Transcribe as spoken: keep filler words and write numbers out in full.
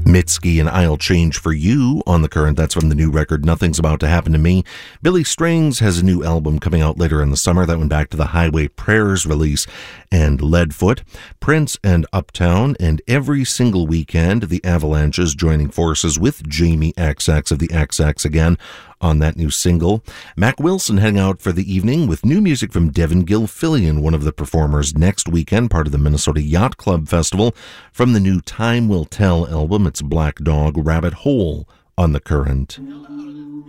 Mitski and I'll Change for You on the Current. That's from the new record Nothing's About to Happen to Me. Billy Strings has a new album coming out later in the summer. That went back to the Highway Prayers release. And Leadfoot, Prince and Uptown, and every single weekend the Avalanches joining forces with Jamie X X of the X X again on that new single. Mac Wilson heading out for the evening with new music from Devin Gilfillian, one of the performers next weekend, part of the Minnesota Yacht Club Festival, from the new Time Will Tell album. It's Black Dog Rabbit Hole on the Current.